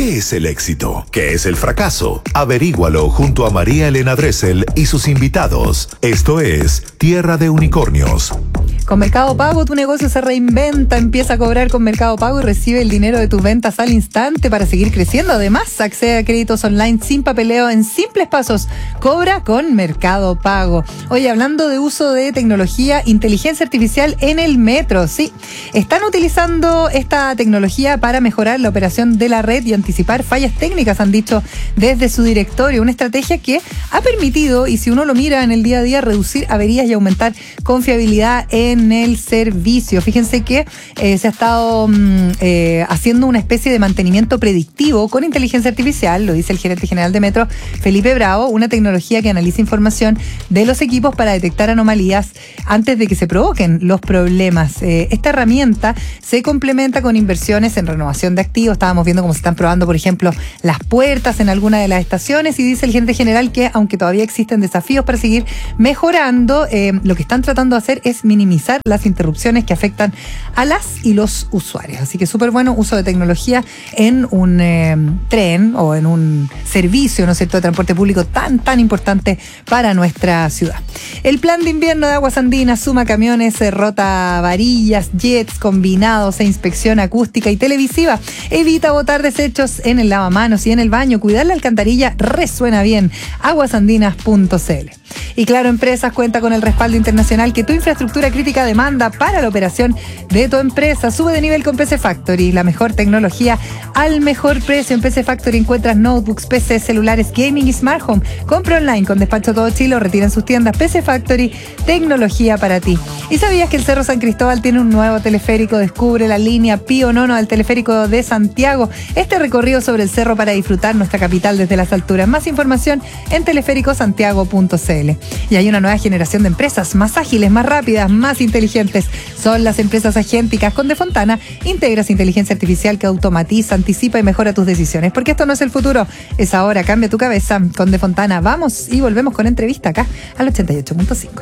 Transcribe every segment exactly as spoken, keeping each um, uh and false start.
¿Qué es el éxito? ¿Qué es el fracaso? Averígualo junto a María Elena Dressel y sus invitados. Esto es Tierra de Unicornios. Con Mercado Pago tu negocio se reinventa, empieza a cobrar con Mercado Pago y recibe el dinero de tus ventas al instante para seguir creciendo. Además, accede a créditos online sin papeleo en simples pasos. Cobra con Mercado Pago. Oye, hablando de uso de tecnología, inteligencia artificial en el metro, sí. Están utilizando esta tecnología para mejorar la operación de la red y anticipar fallas técnicas, han dicho desde su directorio. Una estrategia que ha permitido, y si uno lo mira en el día a día, reducir averías y aumentar confiabilidad en en el servicio. Fíjense que eh, se ha estado mm, eh, haciendo una especie de mantenimiento predictivo con inteligencia artificial, lo dice el gerente general de Metro, Felipe Bravo, una tecnología que analiza información de los equipos para detectar anomalías antes de que se provoquen los problemas. Eh, esta herramienta se complementa con inversiones en renovación de activos. Estábamos viendo cómo se están probando, por ejemplo, las puertas en alguna de las estaciones, y dice el gerente general que aunque todavía existen desafíos para seguir mejorando, eh, lo que están tratando de hacer es minimizar las interrupciones que afectan a las y los usuarios. Así que súper bueno uso de tecnología en un eh, tren o en un servicio, ¿no es cierto?, de transporte público tan, tan importante para nuestra ciudad. El plan de invierno de Aguas Andinas suma camiones, eh, rota varillas, jets combinados e inspección acústica y televisiva. Evita botar desechos en el lavamanos y en el baño. Cuidar la alcantarilla resuena bien. aguasandinas punto c l. Y Claro Empresas cuenta con el respaldo internacional que tu infraestructura crítica demanda para la operación de tu empresa. Sube de nivel con P C Factory, la mejor tecnología al mejor precio. En P C Factory encuentras notebooks, P C, celulares, gaming y smart home. Compra online con despacho a todo Chile o retira en sus tiendas. P C Factory, tecnología para ti. ¿Y sabías que el Cerro San Cristóbal tiene un nuevo teleférico? Descubre la línea Pío Nono del teleférico de Santiago. Este recorrido sobre el cerro para disfrutar nuestra capital desde las alturas. Más información en teleférico santiago punto c l. Y hay una nueva generación de empresas más ágiles, más rápidas, más inteligentes. Son las empresas agénticas. Con Defontana integras inteligencia artificial que automatiza, anticipa y mejora tus decisiones. Porque esto no es el futuro, es ahora. Cambia tu cabeza con Defontana. Vamos y volvemos con entrevista acá al ochenta y ocho punto cinco.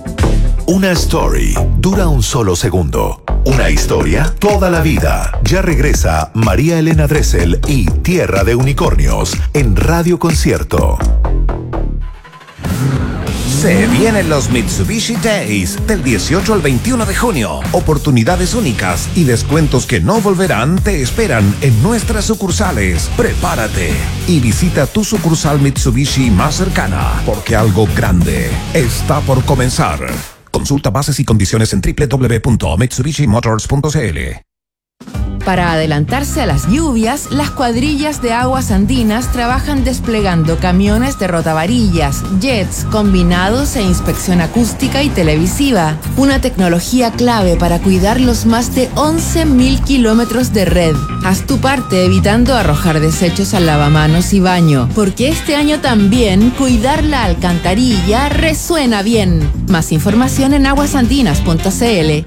Una story dura un solo segundo. Una historia toda la vida. Ya regresa María Elena Dressel y Tierra de Unicornios en Radio Concierto. Se vienen los Mitsubishi Days del dieciocho al veintiuno de junio. Oportunidades únicas y descuentos que no volverán te esperan en nuestras sucursales. Prepárate y visita tu sucursal Mitsubishi más cercana, porque algo grande está por comenzar. Consulta bases y condiciones en doble u doble u doble u punto mitsubishi motors punto c l. Para adelantarse a las lluvias, las cuadrillas de Aguas Andinas trabajan desplegando camiones de rotavarillas, jets, combinados e inspección acústica y televisiva. Una tecnología clave para cuidar los más de once mil kilómetros de red. Haz tu parte evitando arrojar desechos al lavamanos y baño, porque este año también cuidar la alcantarilla resuena bien. Más información en aguasandinas punto c l.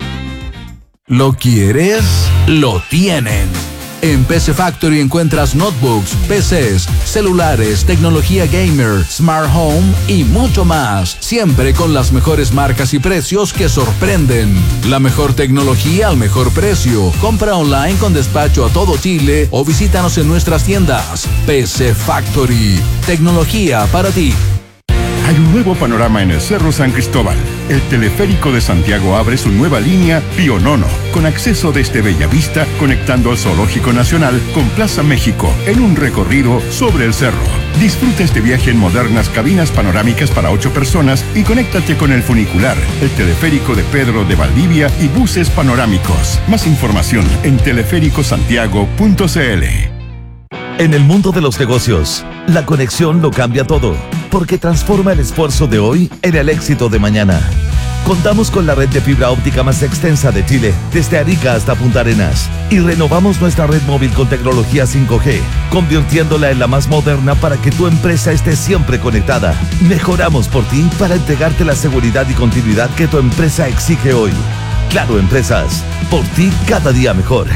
¿Lo quieres? Lo tienen. En P C Factory encuentras notebooks, P Cs, celulares, tecnología gamer, smart home y mucho más. Siempre con las mejores marcas y precios que sorprenden. La mejor tecnología al mejor precio. Compra online con despacho a todo Chile o visítanos en nuestras tiendas. P C Factory. Tecnología para ti. Hay un nuevo panorama en el Cerro San Cristóbal. El teleférico de Santiago abre su nueva línea Pío Nono, con acceso desde Bellavista, conectando al Zoológico Nacional con Plaza México, en un recorrido sobre el cerro. Disfruta este viaje en modernas cabinas panorámicas para ocho personas y conéctate con el funicular, el teleférico de Pedro de Valdivia y buses panorámicos. Más información en teleférico santiago punto c l. En el mundo de los negocios, la conexión lo cambia todo, porque transforma el esfuerzo de hoy en el éxito de mañana. Contamos con la red de fibra óptica más extensa de Chile, desde Arica hasta Punta Arenas, y renovamos nuestra red móvil con tecnología cinco G, convirtiéndola en la más moderna para que tu empresa esté siempre conectada. Mejoramos por ti para entregarte la seguridad y continuidad que tu empresa exige hoy. Claro Empresas, por ti cada día mejor.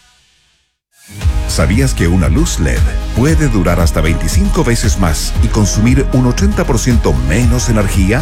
¿Sabías que una luz L E D puede durar hasta veinticinco veces más y consumir un ochenta por ciento menos energía?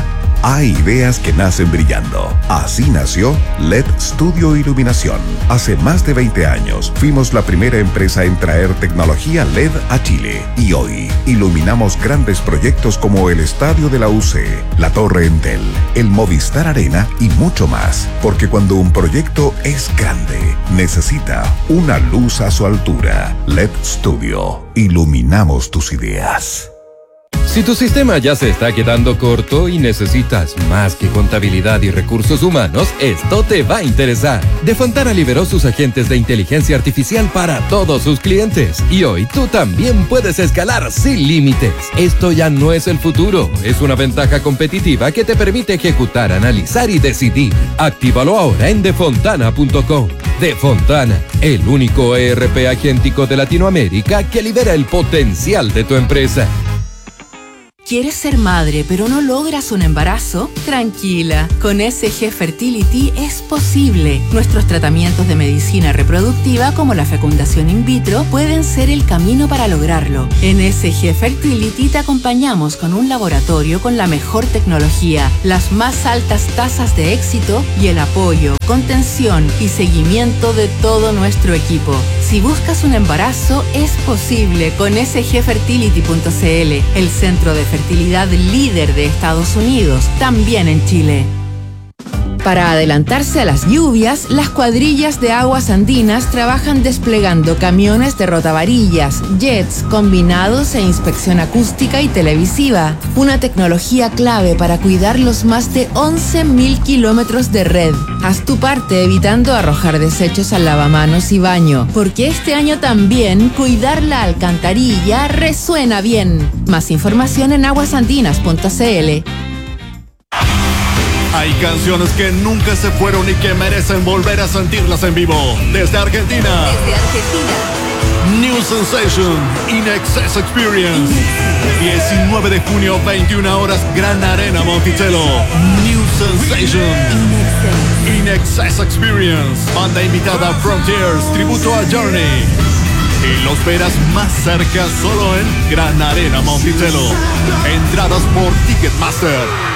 Hay ideas que nacen brillando. Así nació L E D Studio Iluminación. Hace más de veinte años fuimos la primera empresa en traer tecnología L E D a Chile. Y hoy iluminamos grandes proyectos como el Estadio de la U C, la Torre Entel, el Movistar Arena y mucho más. Porque cuando un proyecto es grande, necesita una luz a su altura. L E D Studio. Iluminamos tus ideas. Si tu sistema ya se está quedando corto y necesitas más que contabilidad y recursos humanos, esto te va a interesar. Defontana liberó sus agentes de inteligencia artificial para todos sus clientes y hoy tú también puedes escalar sin límites. Esto ya no es el futuro, es una ventaja competitiva que te permite ejecutar, analizar y decidir. Actívalo ahora en defontana punto com. Defontana, el único E R P agéntico de Latinoamérica que libera el potencial de tu empresa. ¿Quieres ser madre pero no logras un embarazo? Tranquila, con S G Fertility es posible. Nuestros tratamientos de medicina reproductiva como la fecundación in vitro pueden ser el camino para lograrlo. En S G Fertility te acompañamos con un laboratorio con la mejor tecnología, las más altas tasas de éxito y el apoyo, contención y seguimiento de todo nuestro equipo. Si buscas un embarazo, es posible con S G fertility punto c l, el centro de fertilidad líder de Estados Unidos, también en Chile. Para adelantarse a las lluvias, las cuadrillas de aguas andinas trabajan desplegando camiones de rotavarillas, jets, combinados e inspección acústica y televisiva. Una tecnología clave para cuidar los más de once mil kilómetros de red. Haz tu parte evitando arrojar desechos al lavamanos y baño, porque este año también cuidar la alcantarilla resuena bien. Más información en aguas andinas punto c l. Hay canciones que nunca se fueron y que merecen volver a sentirlas en vivo. Desde Argentina. Desde Argentina. New Sensation, In Excess Experience. diecinueve de junio, veintiuna horas, Gran Arena Monticello. New Sensation, In Excess Experience. Banda invitada Frontiers, tributo a Journey. Y los verás más cerca solo en Gran Arena Monticello. Entradas por Ticketmaster.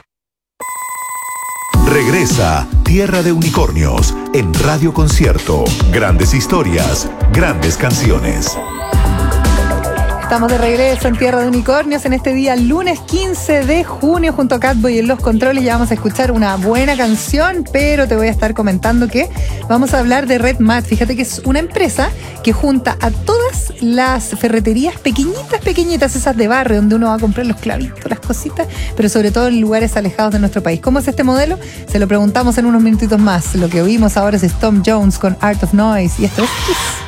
Regresa Tierra de Unicornios en Radio Concierto. Grandes historias, grandes canciones. Estamos de regreso en Tierra de Unicornios en este día, lunes quince de junio, junto a Catboy en los controles. Ya vamos a escuchar una buena canción, pero te voy a estar comentando que vamos a hablar de Red Mat. Fíjate que es una empresa que junta a todas las ferreterías pequeñitas, pequeñitas, esas de barrio, donde uno va a comprar los clavitos, las cositas, pero sobre todo en lugares alejados de nuestro país. ¿Cómo es este modelo? Se lo preguntamos en unos minutitos más. Lo que oímos ahora es Tom Jones con Art of Noise, y esto es Kiss.